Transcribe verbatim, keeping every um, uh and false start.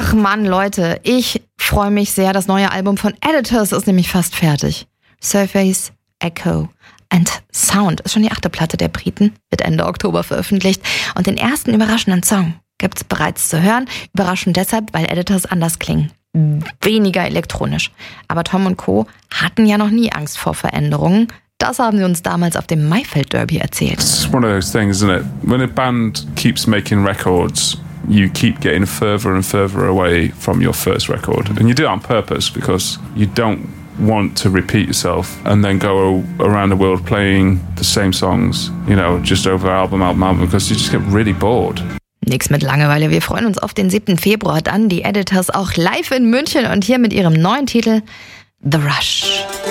Ach Mann, Leute, ich freue mich sehr. Das neue Album von Editors ist nämlich fast fertig. Surface, Echo and Sound ist schon die achte Platte der Briten, wird Ende Oktober veröffentlicht. Und den ersten überraschenden Song gibt's bereits zu hören. Überraschend deshalb, weil Editors anders klingen. Weniger elektronisch. Aber Tom und Co. hatten ja noch nie Angst vor Veränderungen. Das haben sie uns damals auf dem Maifeld Derby erzählt. It's one of those things, isn't it? When a band keeps making records, you keep getting further and further away from your first record. And you do it on purpose because you don't want to repeat yourself and then go around the world playing the same songs, you know, just over album, album, album, because you just get really bored. Nix mit Langeweile, wir freuen uns auf den siebten Februar, dann die Editors auch live in München und hier mit ihrem neuen Titel The Rush.